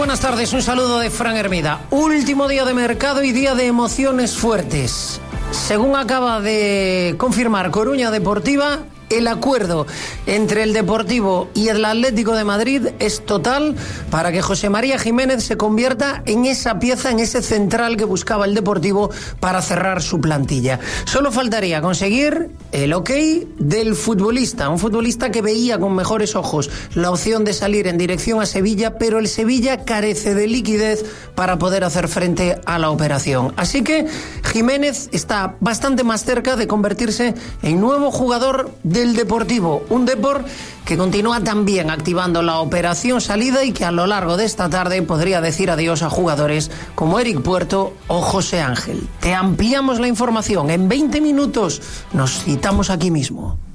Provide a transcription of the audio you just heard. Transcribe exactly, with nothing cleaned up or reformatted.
Buenas tardes, un saludo de Fran Hermida. Último día de mercado y día de emociones fuertes. Según acaba de confirmar Coruña Deportiva, el acuerdo entre el Deportivo y el Atlético de Madrid es total para que José María Jiménez se convierta en esa pieza, en ese central que buscaba el Deportivo para cerrar su plantilla. Solo faltaría conseguir el ok del futbolista, un futbolista que veía con mejores ojos la opción de salir en dirección a Sevilla, pero el Sevilla carece de liquidez para poder hacer frente a la operación. Así que Jiménez está bastante más cerca de convertirse en nuevo jugador del Deportivo, un Depor que continúa también activando la operación salida y que a lo largo de esta tarde podría decir adiós a jugadores como Eric Puerto o José Ángel. Te ampliamos la información en veinte minutos, nos citamos aquí mismo.